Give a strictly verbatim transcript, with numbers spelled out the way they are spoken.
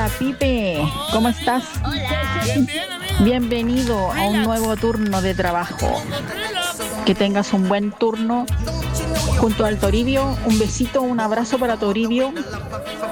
Hola, Pipe, ¿cómo estás? Bien, bien, amigo. Bienvenido a un nuevo turno de trabajo. Que tengas un buen turno junto al Toribio. Un besito, un abrazo para Toribio